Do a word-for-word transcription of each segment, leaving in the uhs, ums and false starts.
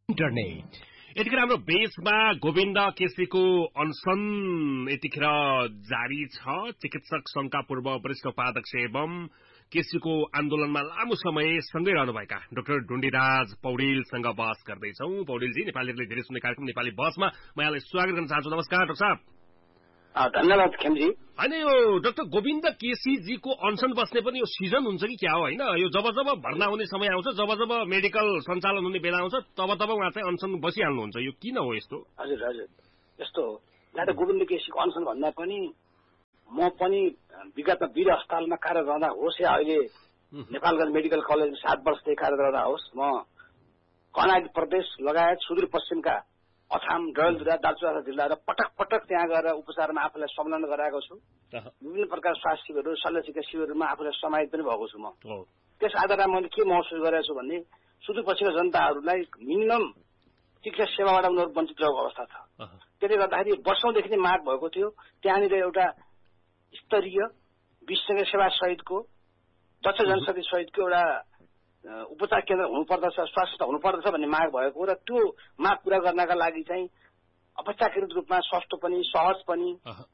Internet यतिखेर हाम्रो देशमा गोविन्द केसीको अनसन यतिखेर जारी छ। चिकित्सक संघका पूर्व वरिष्ठ उपाध्यक्ष एवं केसीको आन्दोलनमा लामो समय सँगै रहनुभएका डाक्टर ढुण्डीराज पौडेलसँग बहस गर्दैछौं। पौडेलजी, नेपालीहरूले धेरै सुन्ने कार्यक्रम नेपाली बहसमा म यहाँलाई स्वागत गर्न चाहन्छु। नमस्कार डाक्टर साहब। धन्यवाद खेमजी। हैन, यो डाक्टर गोविन्द केसीजीको अनसन बस्ने पनि यो सिजन हुन्छ कि क्या हो? हैन, यो जब जब भर्ना हुने समय आउँछ, जब जब मेडिकल सञ्चालन हुने बेला आउँछ, तब तब उहाँ चाहिँ अनसन बसिहाल्नुहुन्छ। यो किन हो यस्तो? हजुर हजुर यस्तो हो। डाक्टर गोविन्द केसीको अनसन भन्दा पनि म पनि विगतमा वीर अस्पतालमा कार्यरत रहँदा होस् या अहिले नेपालगञ्ज मेडिकल कलेजमा सात वर्षदेखि कार्यरत रहँदा होस्, म कर्णाली प्रदेश लगायत सुदूरपश्चिमका अछाम, डडेलधुरा, दार्चुला जिल्ला र पटक पटक त्यहाँ गएर उपचारमा आफूलाई संलग्न गराएको छु। विभिन्न प्रकार स्वास्थ्य शिविरहरू, शल्य चिकित्सा शिविरमा आफूलाई समाहित पनि भएको छु। म त्यस आधारमा मैले के महसुस गरेको छु भने सुदूरपश्चिमका जनताहरूलाई मिनिमम चिकित्सा सेवाबाट उनीहरू वञ्चित रहेको अवस्था छ। त्यसले गर्दाखेरि वर्षौंदेखि नै माग भएको थियो त्यहाँनिर एउटा स्तरीय विशेषज्ञ सेवा सहितको दक्ष जनशक्ति सहितको एउटा उपचार केन्द्र हुनुपर्दछ, स्वास्थ्य हुनुपर्दछ भन्ने माग भएको र त्यो माग पूरा गर्नका लागि चाहिँ अपेक्षाकृत रूपमा सस्तो पनि सहज पनि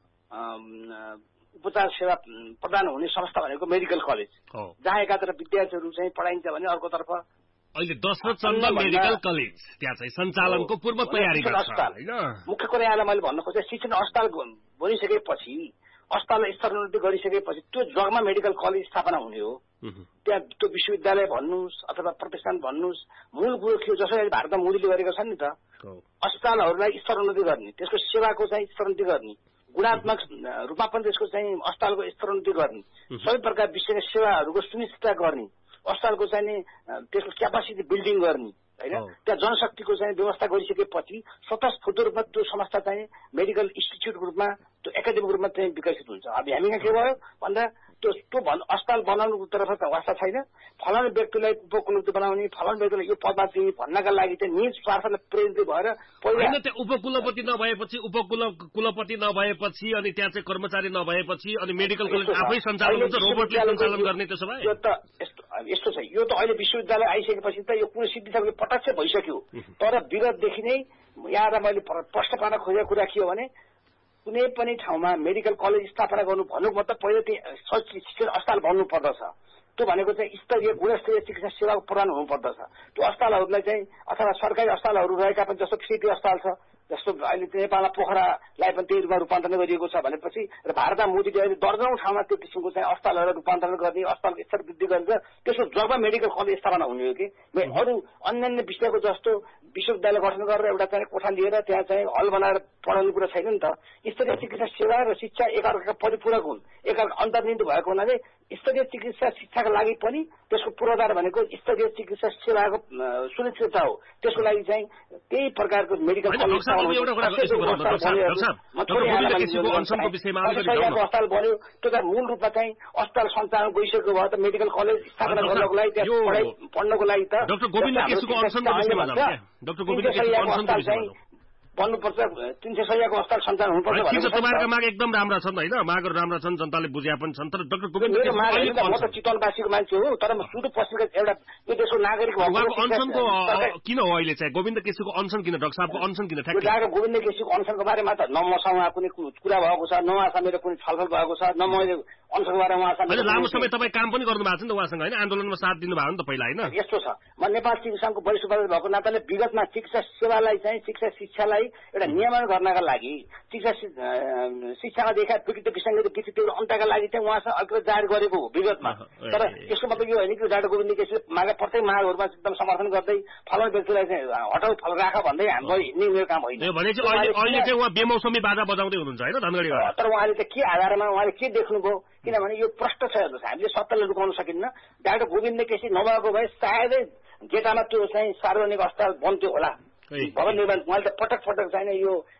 उपचार सेवा प्रदान हुने संस्था भनेको मेडिकल कलेज, जहाँ एकातिर विद्यार्थीहरू चाहिँ पढाइन्छ भने अर्कोतर्फ अहिले दशरथ चन्द मेडिकल कलेज त्यहाँ चाहिँ सञ्चालनको पूर्व तयारी गर्छ। मुख्य कुरा यहाँलाई मैले भन्न खोजेँ, शिक्षण अस्पताल बनिसकेपछि अस्पताल स्तरोन्नति गरिसकेपछि त्यो जगमा मेडिकल कलेज स्थापना हुने हो। त्यहाँ त्यो विश्वविद्यालय भन्नुहोस् अथवा प्रतिष्ठान भन्नुहोस्, मूल कुरो के हो जसरी भारतमा मोदीले गरेको छ नि त, अस्पतालहरूलाई स्तरोन्नति गर्ने, त्यसको सेवाको चाहिँ स्तरोन्नति गर्ने, गुणात्मक रूपमा पनि त्यसको चाहिँ अस्पतालको स्तरोन्नति गर्ने, सबै प्रकार विशेष सेवाहरूको सुनिश्चितता गर्ने, अस्पतालको चाहिँ त्यसको क्यापासिटी बिल्डिङ गर्ने, होइन, त्यहाँ जनशक्तिको चाहिँ व्यवस्था गरिसकेपछि स्वतः स्फूर्त रूपमा त्यो संस्था चाहिँ मेडिकल इन्स्टिच्युटको रूपमा त्यो एकाडेमिक रूपमा चाहिँ विकसित हुन्छ। अब हामीमा के भयो भन्दा त्यो त्यो अस्पताल बनाउनुको तर्फ वास्ता छैन, फलानु व्यक्तिलाई उपकुलपति बनाउने, फलानु व्यक्तिलाई यो पदमा चाहिँ भन्नका लागि चाहिँ निज स्वार्थले प्रेरित भएर पहिला त्यो उपकुलपति नभएपछि उपकुल कुलपति नभएपछि अनि त्यहाँ चाहिँ कर्मचारी नभएपछि अनि मेडिकल कलेज आफै सञ्चालन हुन्छ, रोबोटले सञ्चालन गर्ने। त्यसो भए यो त यस्तो यस्तो छ, यो त अहिले विश्वविद्यालय आइसकेपछि त यो कुरो सिद्धिसकेको पटक्कै भइसक्यो। तर विगतदेखि नै यहाँ मैले प्रश्न पार्न खोजेको कुरा के हो भने कुनै पनि ठाउँमा मेडिकल कलेज स्थापना गर्नु भन्नु मतलब पहिला त्यहाँ शिक्षण अस्पताल बन्नु पर्दछ। त्यो भनेको चाहिँ स्तरीय गुणस्तरीय चिकित्सा सेवाको प्रदान हुनुपर्दछ। त्यो अस्पतालहरूलाई चाहिँ अथवा सरकारी अस्पतालहरू रहेका पनि जस्तो सिटी अस्पताल छ, जस्तो अहिले नेपालमा पोखरालाई पनि त्यही रूपमा रूपान्तरण गरिएको छ भनेपछि र भारतमा मोदीले अहिले दर्जनौं ठाउँमा त्यो किसिमको चाहिँ अस्पतालहरूलाई रूपान्तरण गर्ने, अस्पतालको स्तर वृद्धि गर्ने, त्यसको जग्गा मेडिकल कलेज स्थापना हुने हो कि अरू अन्यान्य विषयको जस्तो विश्वविद्यालय गठन गरेर एउटा चाहिँ कोठा लिएर त्यहाँ चाहिँ हल बनाएर पढाउने कुरा छैन नि त। स्तरीय चिकित्सा सेवा र शिक्षा एकअर्काका परिपूरक हुन्, एकअर्का अन्तर्निहित भएको हुनाले स्तरीय चिकित्सा शिक्षाका लागि पनि त्यसको पूर्वाधार भनेको स्तरीय चिकित्सा सेवाको सुनिश्चितता हो। त्यसको लागि चाहिँ त्यही प्रकारको मेडिकल कलेज अस्पताल बन्यो। त्यो त मूल रूपमा चाहिँ अस्पताल सञ्चालन गइसकेको भयो त मेडिकल कलेज स्थापना गर्नको लागि त्यहाँ पढाइ पढ्नको लागि त भन्नुपर्छ तीन सय सयको अस्पताल सञ्चालन हुनुपर्छ। तपाईँहरूको माग एकदम राम्रा छन् होइन, मागहरू राम्रा छन्, जनताले बुझे पनि छन्। तर डाक्टर गोविन्द मेरो माग होइन, म त चितवनवासीको मान्छे हो, तर म सुदूरपश्चिमको एउटा यो देशको नागरिक हो। अनसनको किन हो अहिले चाहिँ गोविन्द केसीको अनसन किन? डाक्टर साहबको अनसन किन? डाक्टर गोविन्द केसीको अनसनको बारेमा त न मसँग कुनै कुरा भएको छ, न उहाँसँग मेरो कुनै छलफल भएको छ, न मैले अनसनको बारेमा उहाँसँग लामो समय तपाईँ काम पनि गर्नु भएको छ नि त उहाँसँग होइन, आन्दोलनमा साथ दिनुभयो नि त पहिला होइन? यस्तो छ, म नेपाल चिकित्साको वरिष्ठ उपाध्यक्ष भएको नाताले विगतमा चिकित्सा सेवालाई चाहिँ चिकित्सा शिक्षालाई एउटा नियमन गर्नका लागि चिकित्सा शिक्षामा देखा विकृति विसङ्गति विकृतिहरू अन्तका लागि चाहिँ उहाँसँग अग्रज जारी गरेको हो विगतमा। तर यसको मतलब यो होइन कि डाक्टर गोविन्द केसीले माग प्रत्येक मागहरूमा एकदम समर्थन गर्दै फलानु व्यक्तिलाई चाहिँ हटाउ फल राख भन्दै हाम्रो हिँड्ने मेरो काम होइन। बेमौसमी बाजा बजाउँदै हुनुहुन्छ होइन धनगढी। तर उहाँले त के आधारमा उहाँले के देख्नुभयो? किनभने यो प्रष्ट छ, हामीले सत्तालाई लुकाउन सकिन्न। डाक्टर गोविन्द केसी नभएको भए सायदै गेटामा त्यो चाहिँ सार्वजनिक अस्पताल बन्थ्यो होला, भवन निर्माण। उहाँले त पटक पटक चाहिँ यो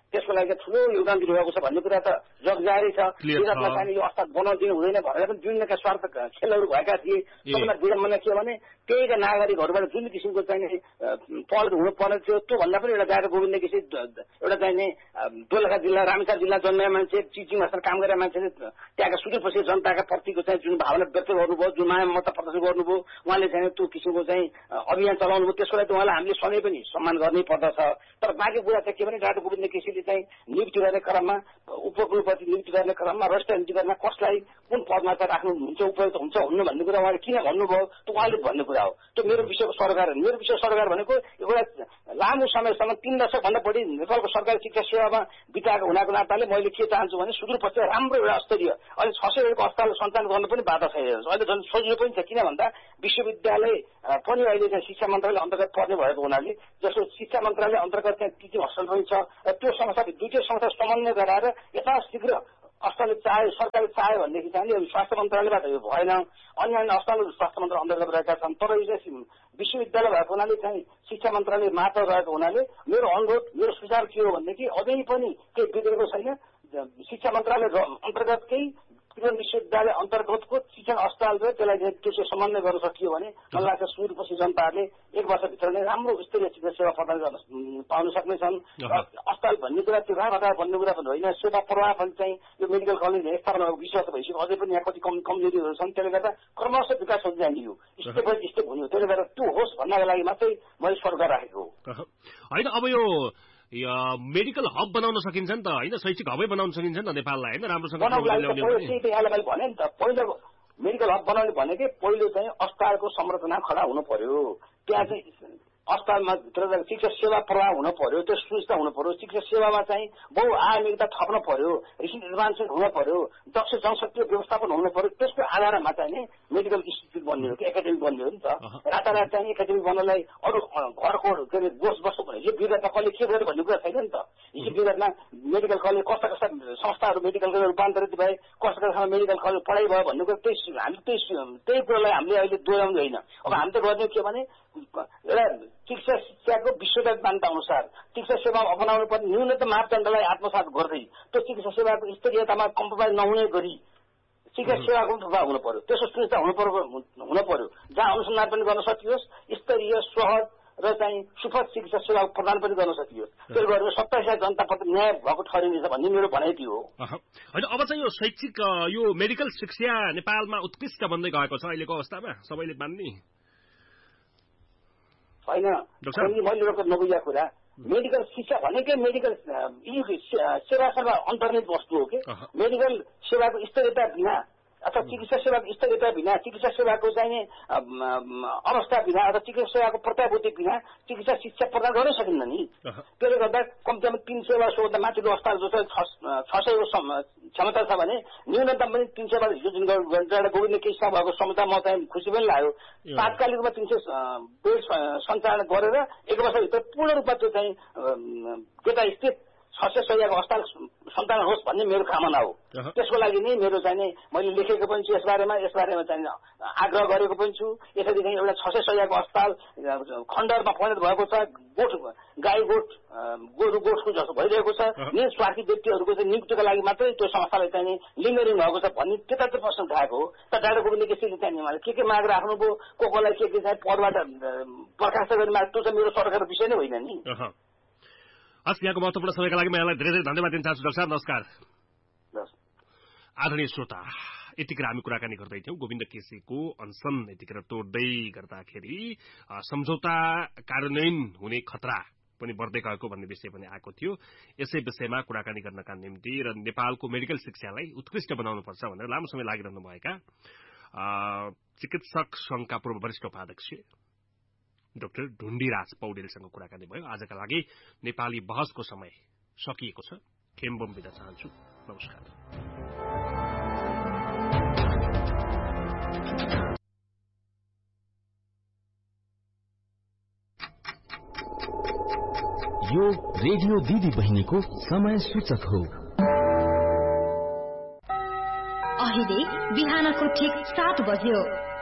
त्यसको लागि ठुलो योगदान दिनुभएको छ भन्ने कुरा त जगजारी छ। विगतमा चाहिँ यो अस्पताल बनाउनु दिनु हुँदैन भनेर पनि जुन स्वार्थ खेलहरू भएका थिए। सबभन्दा विडम्बना के भने त्यहीका नागरिकहरूबाट जुन किसिमको चाहिँ पहल हुनुपर्ने थियो त्योभन्दा पनि एउटा डाक्टर गोविन्द केसी एउटा चाहिँ दोलखा जिल्ला रामेछाप जिल्ला जन्मेका मान्छे टिचिङ मास्टर काम गरेका मान्छेले त्यहाँका सुदूरपश्चिमी जनताका प्रतिको चाहिँ जुन भावना व्यक्त गर्नुभयो जुन माया ममता प्रदर्शन गर्नुभयो उहाँले चाहिँ त्यो किसिमको चाहिँ अभियान चलाउनु भयो। त्यसको लागि उहाँलाई हामीले सधैँ पनि सम्मान गर्नै पर्दछ। तर बाँकी कुरा चाहिँ के भने डाक्टर गोविन्द केसीले चाहिँ नियुक्ति गर्ने क्रममा उपकुलपति नियुक्ति गर्ने क्रममा रजिस्ट्रार नियुक्ति गर्न कसलाई कुन पदमा चाहिँ राख्नुहुन्छ उपयुक्त हुन्छ हुन्न भन्ने कुरा उहाँले किन भन्नुभयो त्यो उहाँले भन्ने कुरा हो। त्यो मेरो विषयको सरकार मेरो विषय सरकार भनेको एउटा लामो समयसम्म तीन दशक भन्दा बढी नेपालको सरकारी शिक्षा सेवामा बिताएको हुनाको नाताले मैले के चाहन्छु भने सुदूरपश्चिम राम्रो एउटा स्तरीय अहिले छ सयको अस्पताल सञ्चालन गर्नु पनि बाधा छैन। अहिले झन् सजिलो पनि छ किन भन्दा विश्वविद्यालय पनि अहिले चाहिँ शिक्षा मन्त्रालय अन्तर्गत पर्ने भएको हुनाले जसको शिक्षा मन्त्रालय अन्तर्गत चाहिँ टिचिङ हस्टल पनि छ र त्यो संस्था दुईटै संस्था समन्वय गराएर यथाशीघ्र अस्पतालले चाह्यो सरकारले चाह्यो भनेदेखि चाहिँ स्वास्थ्य मन्त्रालयबाट यो भएन। अन्य अन्य अस्पतालहरू स्वास्थ्य मन्त्रालय अन्तर्गत रहेका छन् तर यो चाहिँ विश्वविद्यालय भएको हुनाले चाहिँ शिक्षा मन्त्रालय मात्र रहेको हुनाले मेरो अनुरोध मेरो सुझाव के हो भनेदेखि अझै पनि केही बिग्रेको छैन। शिक्षा मन्त्रालय अन्तर्गतकै विश्वविद्यालय अन्तर्गतको शिक्षण अस्पताल र त्यसलाई त्यो समन्वय गर्न सकियो भने मलाई लाग्छ सुदूरपश्चिमी जनताहरूले एक वर्षभित्र नै राम्रो स्तरीय चिकित्सा सेवा प्रदान गर्न पाउन सक्नेछन्। अस्पताल भन्ने कुरा त्यो राहत भन्ने कुरा पनि होइन। सेवा प्रवाह पनि चाहिँ यो मेडिकल कलेज स्थापना भएको विश्वास भइसक्यो। अझै पनि यहाँ कति कम कमजोरीहरू छन् त्यसले गर्दा क्रमशः विकास हुँदै जाने हो स्टेप बाई स्टेप हुने हो। त्यसले गर्दा त्यो होस् भन्नको लागि मात्रै मैले सरकार राखेको हो होइन। अब यो मेडिकल हब बनाउन सकिन्छ नि त होइन शैक्षिक हबै बनाउन सकिन्छ नि त नेपाललाई होइन राम्रोसँग यहाँलाई मैले भने नि त पहिलो मेडिकल हब बनाउने भनेकै पहिलो चाहिँ अस्पतालको संरचना खडा हुनु पर्यो। त्यहाँ चाहिँ अस्पतालमा भित्र शिक्षा सेवा प्रवाह हुन पर्यो त्यो सुविस्ता हुनु पर्यो। शिक्षा सेवामा चाहिँ बहुआयामिकता थप्न पर्यो रिसिभ एडभान्सेस हुन पर्यो दक्ष जनशक्ति व्यवस्थापन हुनु पर्यो। त्यसको आधारमा चाहिँ नि मेडिकल इन्स्टिच्युट बन्ने हो कि एकाडेमी बन्ने हो नि त। रातारात चाहिँ एकाडेमी बन्नलाई अरू घरको के अरे गोस बस्नु भने यो विगतमा कसले के गर्यो भन्ने कुरा छैन नि त। यो विगतमा मेडिकल कलेज कस्ता कस्ता संस्थाहरू मेडिकल कलेज रूपान्तरित भए कस्ता कस्ता मेडिकल कलेज पढाइ भयो भन्ने कुरा त्यही हामी त्यही त्यही कुरालाई हामीले अहिले दोहोऱ्याउने होइन। अब हामी त गर्ने के भने एउटा चिकित्सा शिक्षाको विश्वव्यापी मान्यता अनुसार चिकित्सा सेवा अपनाउनु पर्ने न्यूनतम मापदण्डलाई आत्मसात गर्दै त्यो चिकित्सा सेवाको स्तरीयतामा कम्प्रोमाइज नहुने गरी चिकित्सा सेवाको प्रभाव हुनु पर्यो। त्यसको सुविधा हुनु पर्यो हुनु पर्यो जहाँ अनुसन्धान पनि गर्न सकियोस् स्तरीय सहज र चाहिँ सुपथ चिकित्सा सेवा प्रदान पनि गर्न सकियोस्। त्यसले गर्दा सत्ताइस हजार जनताप्रति न्याय भएको ठहरिनेछ भन्ने मेरो भनाइ थियो होइन। अब चाहिँ यो शैक्षिक यो मेडिकल शिक्षा नेपालमा उत्कृष्ट बन्दै गएको छ अहिलेको अवस्थामा सबैले मान्ने होइन। मैले नबुझेको कुरा मेडिकल शिक्षा भनेकै मेडिकल सेवासँग अन्तर्निहित वस्तु हो कि मेडिकल सेवाको स्तरीयता बिना अथवा चिकित्सा सेवाको स्तरीयता बिना चिकित्सा सेवाको चाहिँ अवस्था बिना अथवा चिकित्सा सेवाको प्रत्याभूति बिना चिकित्सा शिक्षा प्रदान गर्न सकिन्न नि। त्यसले गर्दा कम्तीमा तीन सयबाट सोभन्दा माथिको अस्पताल जो छ सयको क्षमता छ भने न्यूनतम पनि तीन सयबाट हिजो जुन गोविन्द केसीसँग भएको क्षमता म चाहिँ खुसी पनि लाग्यो। तात्कालिक रूपमा तीन सय बेड सञ्चालन गरेर एक वर्षभित्र पूर्ण रूपमा त्यो चाहिँ केटा स्थित छ सय सयको अस्पताल सञ्चालन होस् भन्ने मेरो कामना हो। त्यसको लागि नै मेरो चाहिँ नि मैले लेखेको पनि छु यसबारेमा यसबारेमा चाहिँ आग्रह गरेको पनि छु। यसरी चाहिँ एउटा छ सय सयको अस्पताल खण्डहरूमा परिणत भएको छ। गोठ गाई गोठ गोरु गोठको जस्तो भइरहेको छ। निस्वार्थी व्यक्तिहरूको चाहिँ नियुक्तिको लागि मात्रै त्यो संस्थालाई चाहिँ लिङ्गरिङ भएको छ भन्ने त्यता चाहिँ प्रश्न उठाएको हो। त डाक्टर गोविन्द केसीले चाहिँ उहाँले के के माग राख्नुभयो को कोलाई के के चाहिँ पदबाट बर्खास्त गर्ने माग त्यो चाहिँ मेरो सरकारको विषय नै होइन नि। हस् यहाँको महत्वपूर्ण समयका लागि म यहाँलाई धेरै धेरै धन्यवाद दिन चाहन्छु डाक्टर साहब। नमस्कार। आदरणीय श्रोता यतिखेर हामी कुराकानी गर्दै थियौं गोविन्द केसीको अनसन यतिखेर तोड्दै गर्दाखेरि सम्झौता कार्यान्वयन हुने खतरा पनि बढ्दै गएको भन्ने विषय पनि आएको थियो। यसै विषयमा कुराकानी गर्नका निम्ति र नेपालको मेडिकल शिक्षालाई उत्कृष्ट बनाउनुपर्छ भनेर लामो समय लागिरहनु भएका चिकित्सक संघका पूर्व वरिष्ठ उपाध्यक्ष डाक्टर ढुण्डीराज पौडेलसँग कुराकानी भयो। आजका लागि नेपाली बहसको समय सकिएको छ। खेमबम बिदा चाहन्छु। नमस्कार। यो रेडियो दिदी बहिनीको समय सूचक हो। अहिले बिहानको ठिक सात बज्यो।